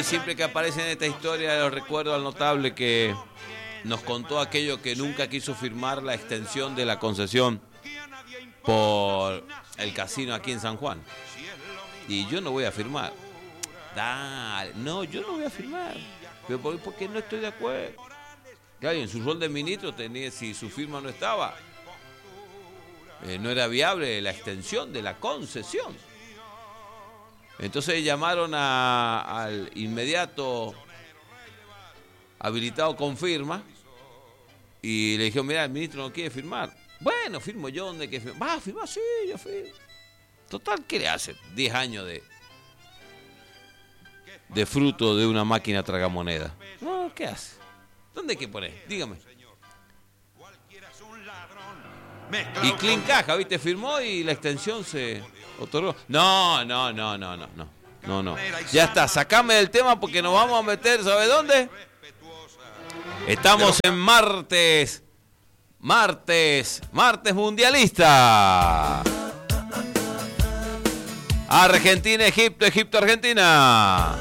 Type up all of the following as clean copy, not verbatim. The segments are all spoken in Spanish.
y siempre que aparece en esta historia lo recuerdo al notable que nos contó aquello que nunca quiso firmar la extensión de la concesión por el casino aquí en San Juan. Y yo no voy a firmar. Dale, no, yo no voy a firmar. Pero porque no estoy de acuerdo. Claro, y en su rol de ministro, si su firma no estaba, no era viable la extensión de la concesión. Entonces llamaron al inmediato habilitado con firma y le dijeron, mira, el ministro no quiere firmar. Bueno, firmo yo, ¿dónde que firmo? Va, firma, sí, yo firmo. Total, ¿qué le hace? 10 años de fruto de una máquina tragamoneda. No, ¿qué hace? ¿Dónde hay que poner? Dígame. Y Clean Caja, ¿viste? Firmó y la extensión se otorgó. No. Ya está, sacame del tema porque nos vamos a meter, ¿sabe dónde? Estamos en martes mundialista. Argentina, Egipto, Egipto, Argentina.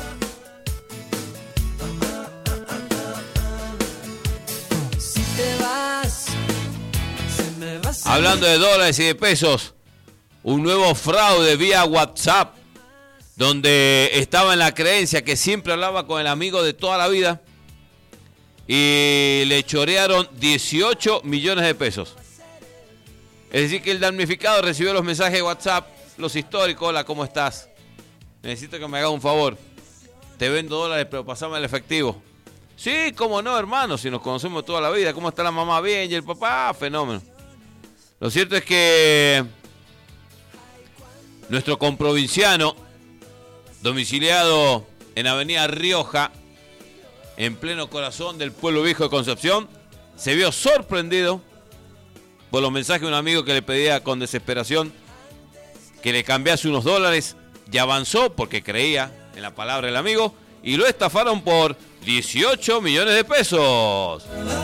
Si te vas, se me va a Hablando de dólares y de pesos, un nuevo fraude vía WhatsApp, donde estaba en la creencia que siempre hablaba con el amigo de toda la vida y le chorearon 18 millones de pesos. Es decir, que el damnificado recibió los mensajes de WhatsApp, los históricos: hola, ¿cómo estás? Necesito que me hagas un favor. Te vendo dólares, pero pasame el efectivo. Sí, cómo no, hermano, si nos conocemos toda la vida. ¿Cómo está la mamá? Bien, y el papá, fenómeno. Lo cierto es que nuestro comprovinciano, domiciliado en Avenida Rioja, en pleno corazón del pueblo viejo de Concepción, se vio sorprendido por los mensajes de un amigo que le pedía con desesperación que le cambiase unos dólares, y avanzó porque creía en la palabra del amigo y lo estafaron por 18 millones de pesos.